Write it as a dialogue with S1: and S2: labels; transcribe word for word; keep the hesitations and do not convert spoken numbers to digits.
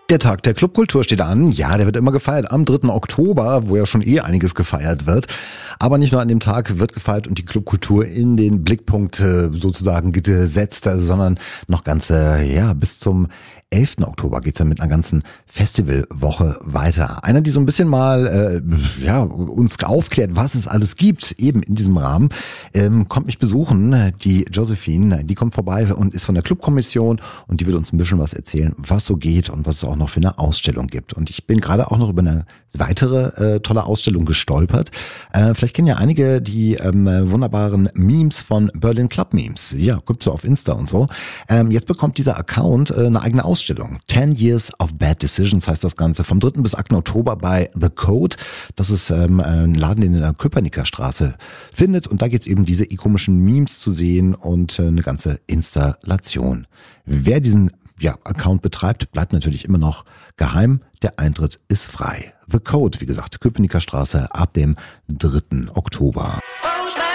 S1: Der Tag der Clubkultur steht an. Ja, der wird immer gefeiert am dritten Oktober, wo ja schon eh einiges gefeiert wird. Aber nicht nur an dem Tag wird gefeiert und die Clubkultur in den Blickpunkt äh, sozusagen gesetzt, sondern noch ganze, ja, bis zum elften Oktober geht's dann mit einer ganzen Festivalwoche weiter. Einer, die so ein bisschen mal äh, ja, uns aufklärt, was es alles gibt, eben in diesem Rahmen, ähm, kommt mich besuchen. Die Josephine, die kommt vorbei und ist von der Clubkommission und die will uns ein bisschen was erzählen, was so geht und was es auch noch für eine Ausstellung gibt. Und ich bin gerade auch noch über eine weitere äh, tolle Ausstellung gestolpert. Äh, vielleicht kennen ja einige die ähm, wunderbaren Memes von Berlin Club Memes. Ja, gibt's so auf Insta und so. Ähm, jetzt bekommt dieser Account äh, eine eigene Ausstellung. Ten Years of Bad Decisions heißt das Ganze. Vom dritten bis achten Oktober bei The Code. Das ist ähm, ein Laden, den ihr in der Köpenicker Straße findet. Und da gibt's eben diese komischen Memes zu sehen und äh, eine ganze Installation. Wer diesen ja, Account betreibt, bleibt natürlich immer noch geheim. Der Eintritt ist frei. The Code, wie gesagt, Köpenicker Straße ab dem dritten Oktober.